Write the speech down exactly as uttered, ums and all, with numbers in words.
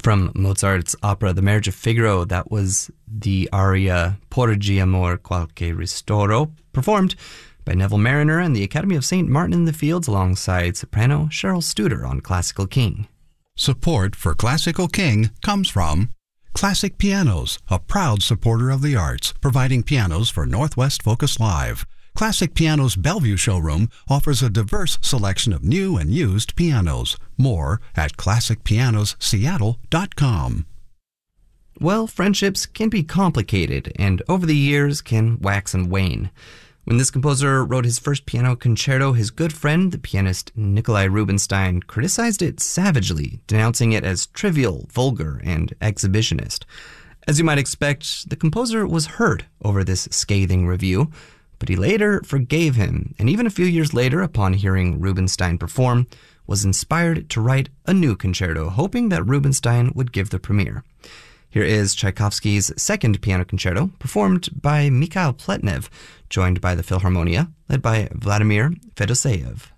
From Mozart's opera The Marriage of Figaro, that was the aria Porgi amor qualche ristoro, performed by Neville Marriner and the Academy of Saint Martin in the Fields alongside soprano Cheryl Studer on Classical King. Support for Classical King comes from Classic Pianos, a proud supporter of the arts, providing pianos for Northwest Focus Live. Classic Pianos Bellevue showroom offers a diverse selection of new and used pianos. More at classic pianos seattle dot com. Well, friendships can be complicated and over the years can wax and wane. When this composer wrote his first piano concerto, his good friend, the pianist Nikolai Rubinstein, criticized it savagely, denouncing it as trivial, vulgar, and exhibitionist. As you might expect, the composer was hurt over this scathing review, but he later forgave him, and even a few years later, upon hearing Rubinstein perform, was inspired to write a new concerto, hoping that Rubinstein would give the premiere. Here is Tchaikovsky's second piano concerto, performed by Mikhail Pletnev, joined by the Philharmonia, led by Vladimir Fedoseev.